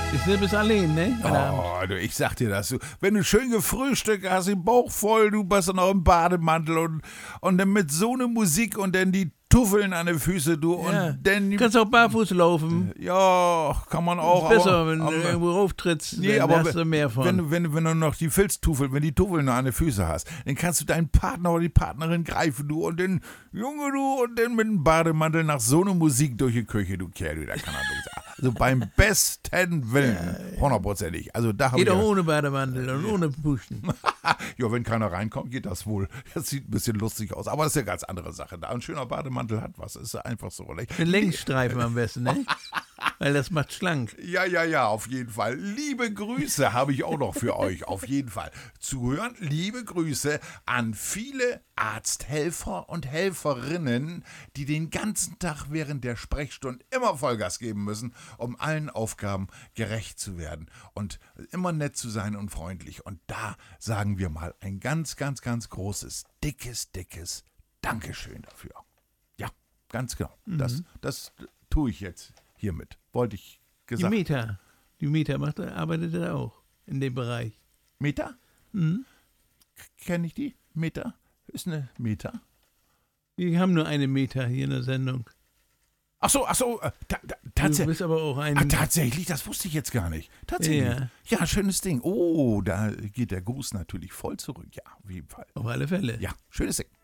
Du bist allein, ne? Oh, du, ich sag dir das. Wenn du schön gefrühstückt hast, den Bauch voll, du bist dann auch im Bademantel und dann mit so einer Musik und dann die Tuffeln an den Füßen, du. Ja. Und dann. Du kannst auch barfuß laufen. Ja, kann man auch. Das ist besser, wenn du irgendwo rauftrittst, Nee, dann aber hast du mehr von. wenn du noch die Filztufel, wenn die Tuffeln noch an den Füßen hast, dann kannst du deinen Partner oder die Partnerin greifen, du, und den Junge, du, und dann mit dem Bademantel nach so einer Musik durch die Küche, du Kerl, du, da kann er sagen. Also beim besten Willen, hundertprozentig. Also da habe ich Geht auch ja, ohne Bademantel und ohne Puschen. ja, wenn keiner reinkommt, geht das wohl. Das sieht ein bisschen lustig aus, aber das ist ja eine ganz andere Sache. Da ein schöner Bademantel hat was, ist ja einfach so. Nicht? Mit Längsstreifen am besten, ne? Weil das macht schlank. Ja, auf jeden Fall. Liebe Grüße habe ich auch noch für euch, auf jeden Fall. Zuhören, liebe Grüße an viele Arzthelfer und Helferinnen, die den ganzen Tag während der Sprechstunde immer Vollgas geben müssen, um allen Aufgaben gerecht zu werden und immer nett zu sein und freundlich. Und da sagen wir mal ein ganz, ganz, ganz großes, dickes Dankeschön dafür. Ja, ganz genau. Das tue ich jetzt hiermit. Wollte ich gesagt. Die Meta arbeitet da auch in dem Bereich. Meta? Mhm. Kenne ich die? Meta? Ist eine Meta? Wir haben nur eine Meta hier in der Sendung. Ach so, Du tatsächlich. bist aber auch ein... Tatsächlich, das wusste ich jetzt gar nicht. Tatsächlich. Ja, schönes Ding. Oh, da geht der Gruß natürlich voll zurück. Ja, auf jeden Fall. Auf alle Fälle. Ja, schönes Ding.